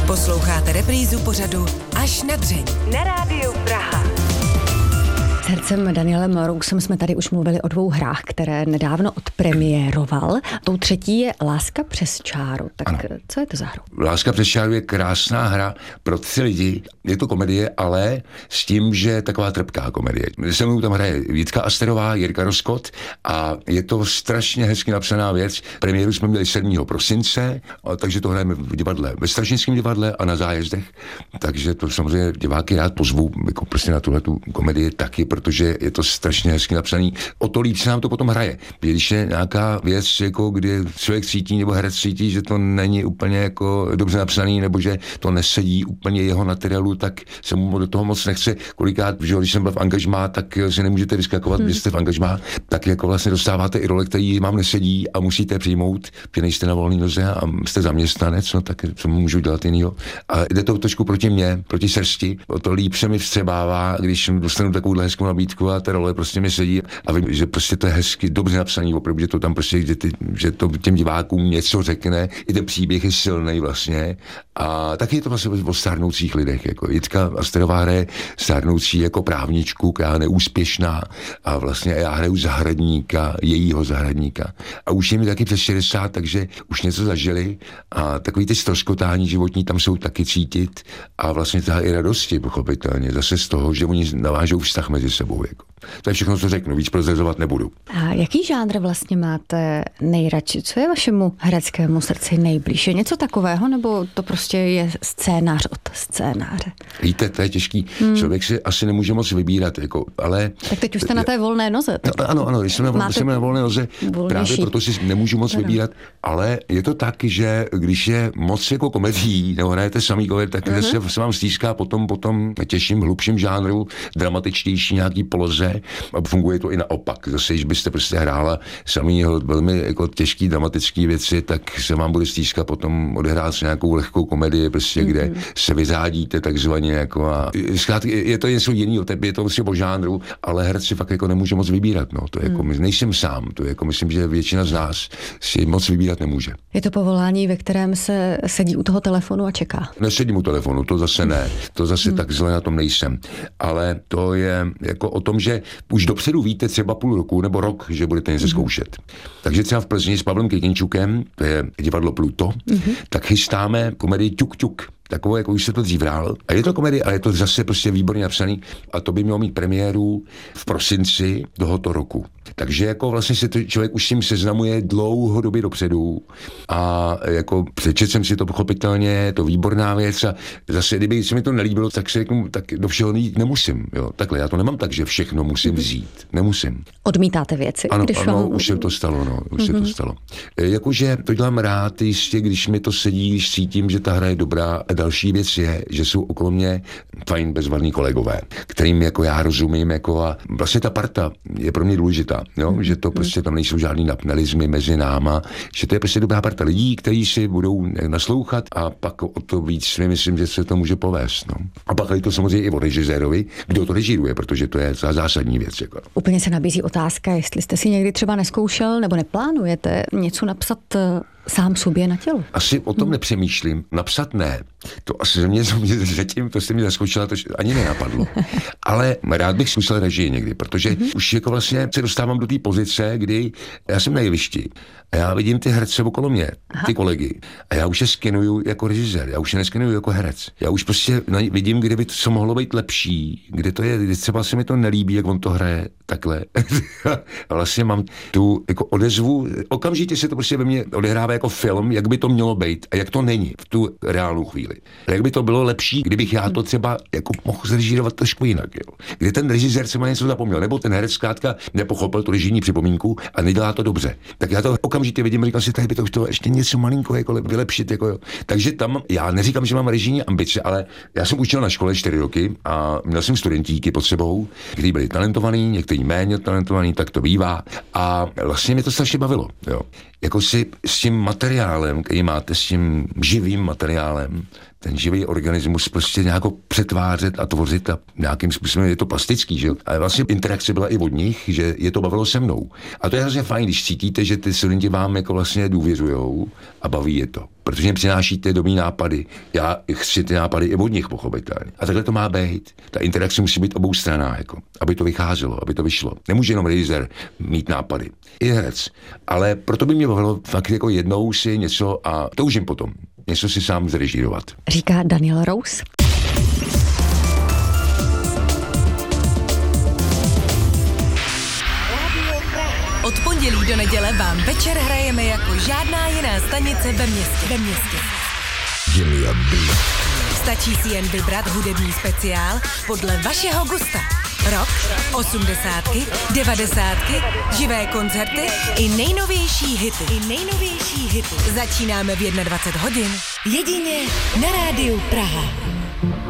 Posloucháte reprízu pořadu Až na dřeň na Rádiu Praha. S hercem Danielem Rousem jsme tady už mluvili o 2 hrách, které nedávno odpremiéroval. Tou třetí je Láska přes čáru. Tak ano. Co je to za hru? Láska přes čáru je krásná hra pro 3 lidi. Je to komedie, ale s tím, že taková trpká komedie. Se mnou tam hraje Vítka Asterová, Jirka Roskot a je to strašně hezky napsaná věc. Premiéru jsme měli 7. prosince, takže to hrajeme v divadle, ve Strašnickém divadle a na Zájezdech. Takže to samozřejmě diváky rád pozvu jako prostě na tuhletu komedii taky, protože je to strašně hezky napsaný. O to líp se nám to potom hraje. Když je nějaká věc, jako kdy člověk cítí nebo herec cítí, že to není úplně jako dobře napsaný, nebo že to nesedí úplně jeho materiálu, tak se mu do toho moc nechce. Kolikrát, že když jsem byl v angažmá, tak se nemůžete vyskakovat, když jste v angažmá, tak jako vlastně dostáváte i role, který vám nesedí a musíte přijmout, že nejste na volný noze a jste zaměstnanec, no tak co můžu dělat jinýho. A jde to trošku proti mně, proti srsti. O to líp se mi vstřebává, když dostanu takovouhle hezkou nabídku a ta role prostě mi sedí a vím, že prostě to je hezky, dobře napsaný, opravdu, že to tam prostě, že to těm divákům něco řekne, i ten příběh je silný vlastně. A taky je to vlastně o stárnoucích lidech, jako Jitka Asterová hraje stárnoucí jako právničku, která je neúspěšná a vlastně já hraju zahradníka, jejího zahradníka. A už je mi taky přes 60, takže už něco zažili a takový ty ztroskotání životní tam jsou taky cítit a vlastně ta i radosti, pochopitelně, zase z toho, že oni navážou vztah mezi sebou. Jako. To je všechno, co řeknu, víc prozrazovat nebudu. A jaký žánr vlastně máte nejradši? Co je vašemu hereckému srdci nejblíž? Je něco takového, nebo to prostě je scénář od scénáře? Víte, to je těžký. Člověk si asi nemůže moc vybírat, jako, ale... Tak teď už jste na té volné noze. Ano, když jsem na volné noze, právě proto si nemůžu moc vybírat, ale je to tak, že když je moc jako komedií, nebo hrajete samý komedii, tak se vám stýská potom těžším, hlubším žánru, dramatičtější nějaký poloze a funguje to i naopak. Zase, když byste prostě hrála samý velmi jako těžký dramatický věci, tak se vám bude stýskat potom odehrát se nějakou lehkou komedii, prostě, kde se vyřádíte takzvaně jako a je to něco jiného, je to prostě po žánru, ale herec si fakt jako nemůže moc vybírat, no. To je jako, nejsem sám, to je jako myslím, že většina z nás si moc vybírat nemůže. Je to povolání, ve kterém se sedí u toho telefonu a čeká? Nesedím u telefonu, to zase ne, to zase tak zle na tom nejsem, ale to je jako o tom, že už dopředu víte třeba půl roku nebo rok, že budete něco zkoušet. Takže třeba v Plzni s Pavlem Kytinčukem, to je divadlo Pluto, tak chystáme komedii Ťuk ťuk. Takové, jako už se to dřív hrál. A je to komedie, ale je to zase prostě výborně napsaný. A to by mělo mít premiéru v prosinci tohoto roku. Takže jako vlastně se to člověk už s tím seznamuje dlouhodobě dopředu. A jako přečet jsem si to pochopitelně, je to výborná věc. A zase, kdyby se mi to nelíbilo, tak si řeknu, tak do všeho jít nemusím. Jo, takhle, já to nemám tak, že všechno musím vzít. Nemusím. Odmítáte věci? Ano, už se to stalo, no. Už se to stalo. Jakože to dělám rád, jistě, když mi to sedí, když cítím, že ta hra je dobrá. Další věc je, že jsou okolo mě fajn bezvadní kolegové, kterým jako já rozumím, jako a vlastně ta parta je pro mě důležitá, jo? Že to prostě tam nejsou žádný napnelizmy mezi náma, že to je prostě dobrá parta lidí, kteří si budou naslouchat a pak o to víc si myslím, že se to může povést. No. A pak je to samozřejmě i o režisérovi, kdo to režíruje, protože to je zásadní věc. Jako. Úplně se nabízí otázka, jestli jste si někdy třeba neskoušel nebo neplánujete něco napsat sám sobě na tělo. Asi o tom nepřemýšlím. Napsat ne. To asi mě zatím, to jste mi zaskočila, to ani nenapadlo. Ale rád bych zkusil režii někdy, protože už jako vlastně se dostávám do té pozice, kdy já jsem na jevišti a já vidím ty herce okolo mě, ty kolegy. A já už je skenuju jako režisér, já už je neskenuju jako herec. Já už prostě vidím, kde by to mohlo být lepší, kde to je, kdy třeba se mi to nelíbí, jak on to hraje takhle. A vlastně mám tu jako odezvu, okamžitě se to prostě ve mně odehrává jako film, jak by to mělo být a jak to není v tu reálnou chvíli. A jak by to bylo lepší, kdybych já to třeba jako mohl zrežírovat trošku jinak. Jo. Kdy ten režisér třeba něco zapomněl, nebo ten herec zkrátka nepochopil tu režijní připomínku a nedělá to dobře. Tak já to okamžitě vidím, říkám si, tady by to už to ještě něco malinko jako vylepšit. Jako jo. Takže tam, já neříkám, že mám režijní ambice, ale já jsem učil na škole 4 roky a měl jsem studentíky pod sebou, kteří byli talentovaní, někteří méně talentovaní, tak to bývá. A vlastně mě to strašně bavilo. Jo. Jako si s tím materiálem, který máte, s tím živým materiálem, ten živý organismus prostě nějak přetvářet a tvořit a nějakým způsobem je to plastický, že jo. Ale vlastně interakce byla i od nich, že je to bavilo se mnou. A to je hrozně fajn, když cítíte, že ty studenti vám jako vlastně důvěřujou a baví je to. protože jim přinášíte dobrý nápady. Já chci ty nápady i od nich pochopitelně. A takhle to má být. Ta interakce musí být oboustranná, jako, aby to vycházelo, aby to vyšlo. Nemůže jenom režisér mít nápady. I herec. Ale proto by mě bavilo fakt jako jednou si něco a toužím potom. Něco si sám zrežírovat. Říká Daniel Rous. Od pondělí do neděle vám večer hrajeme jako žádná jiná stanice ve městě. Stačí si jen vybrat hudební speciál podle vašeho gusta. Rock, 80, 90, živé koncerty i nejnovější hity. Začínáme v 21 hodin. Jedině na Rádiu Praha.